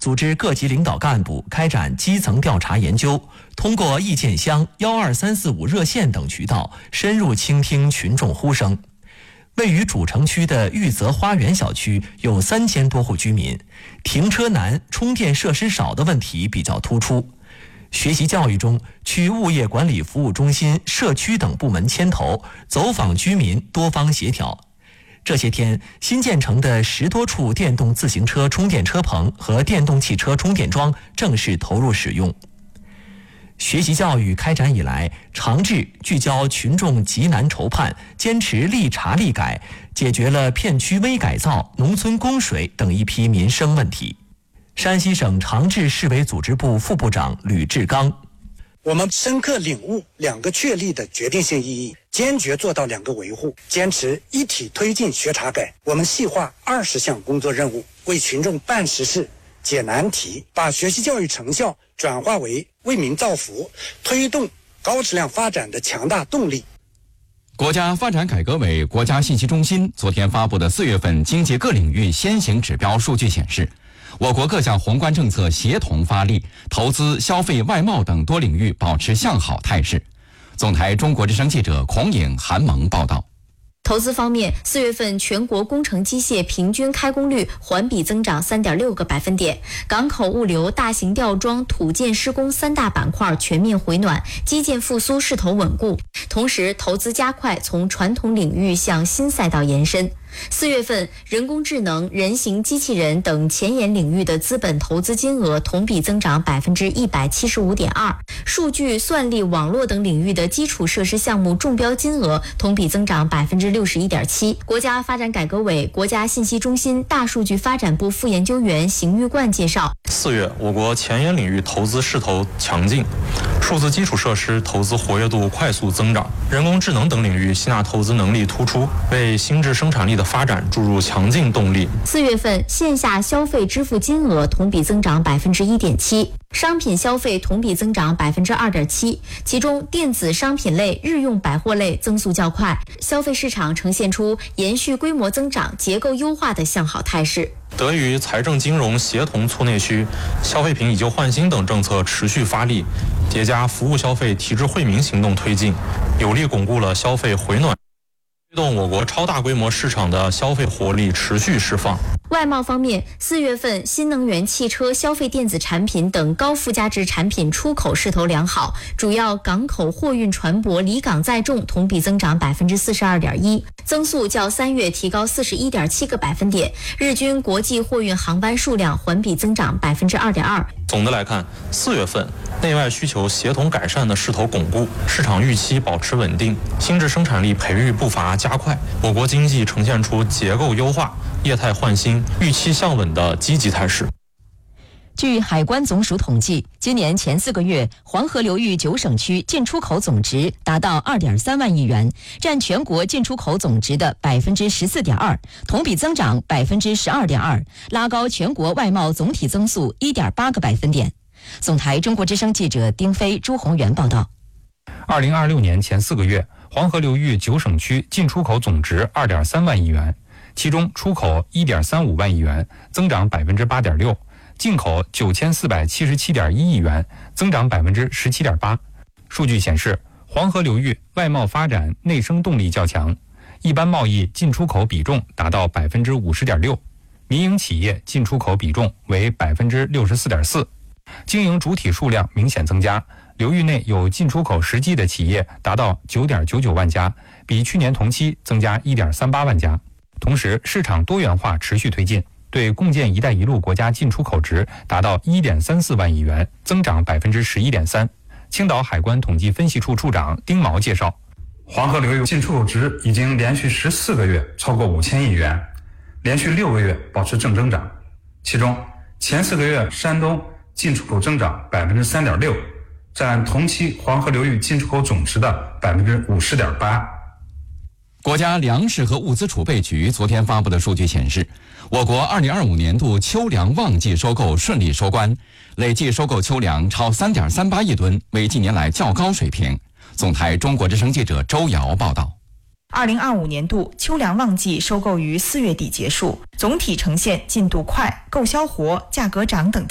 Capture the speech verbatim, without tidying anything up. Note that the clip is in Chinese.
组织各级领导干部开展基层调查研究，通过意见箱、一二三四五热线等渠道深入倾听群众呼声。位于主城区的玉泽花园小区有三千多户居民，停车难、充电设施少的问题比较突出。学习教育中，区物业管理服务中心、社区等部门牵头，走访居民，多方协调。这些天，新建成的十多处电动自行车充电车棚和电动汽车充电桩正式投入使用。学习教育开展以来，长治聚焦群众急难愁盼，坚持立查立改，解决了片区微改造、农村供水等一批民生问题。山西省长治市委组织部副部长吕志刚： 我们深刻领悟两个确立的决定性意义，坚决做到两个维护，坚持一体推进学查改。我们细化二十项工作任务，为群众办实事、解难题，把学习教育成效转化为为民造福、推动高质量发展的强大动力。 国家发展改革委、国家信息中心昨天发布的四月份经济各领域先行指标数据显示，我国各项宏观政策协同发力，投资、消费、外贸等多领域保持向好态势。总台中国之声记者孔颖、韩萌报道。 投资方面，四月份全国工程机械平均开工率环比增长 三点六个百分点，港口物流、大型吊装、土建施工三大板块全面回暖，基建复苏势头稳固。同时，投资加快从传统领域向新赛道延伸。四月份，人工智能、人形机器人等前沿领域的资本投资金额同比增长 百分之一百七十五点二， 数据、算力、网络等领域的基础设施项目中标金额同比增长 百分之六十一点七。 国家发展改革委、国家信息中心大数据发展部副研究员邢玉冠介绍， 四月，我国前沿领域投资势头强劲，数字基础设施投资活跃度快速增长，人工智能等领域吸纳投资能力突出，为新质生产力的发展注入强劲动力。 四月份线下消费支付金额同比增长 百分之一点七， 商品消费同比增长 百分之二点七， 其中电子商品类、日用百货类增速较快，消费市场呈现出延续规模增长、结构优化的向好态势。 得益于财政金融协同促内需、消费品以旧换新等政策持续发力，叠加服务消费提质惠民行动推进，有力巩固了消费回暖，推动我国超大规模市场的消费活力持续释放。 外贸方面，四月份新能源汽车、消费电子产品等高附加值产品出口势头良好，主要港口货运船舶离港载重同比增长 百分之四十二点一， 增速较三月提高 四十一点七个百分点，日均国际货运航班数量环比增长 百分之二点二。 总的来看，四月份内外需求协同改善的势头巩固，市场预期保持稳定，新质生产力培育步伐加快，我国经济呈现出结构优化、业态换新、预期向稳的积极态势。 据海关总署统计，今年前四个月，黄河流域九省区进出口总值达到 二点三万亿元，占全国进出口总值的 百分之十四点二， 同比增长 百分之十二点二， 拉高全国外贸总体增速 一点八个百分点。总台中国之声记者丁飞、朱宏元报道。 二零二六年前四个月，黄河流域九省区进出口总值 二点三万亿元，其中出口 一点三五万亿元，增长 百分之八点六， 进口 九千四百七十七点一亿元，增长 百分之十七点八。 数据显示，黄河流域外贸发展内生动力较强，一般贸易进出口比重达到 百分之五十点六， 民营企业进出口比重为 百分之六十四点四， 经营主体数量明显增加，流域内有进出口实际的企业达到 九点九九万家，比去年同期增加 一点三八万家。同时，市场多元化持续推进，对共建“一带一路”国家进出口值达到 一点三四万亿元，增长 百分之十一点三。 青岛海关统计分析处处长丁毛介绍， 黄河流域进出口值已经连续十四个月超过五千亿元，连续六个月保持正增长，其中前四个月山东进出口增长 百分之三点六， 占同期黄河流域进出口总值的 百分之五十点八。 国家粮食和物资储备局昨天发布的数据显示，我国二零二五年度秋粮旺季收购顺利收官，累计收购秋粮超 三点三八亿吨，为近年来较高水平。总台中国之声记者周瑶报道。 二零二五年度秋粮旺季收购于四月底结束，总体呈现进度快、购销活、价格涨等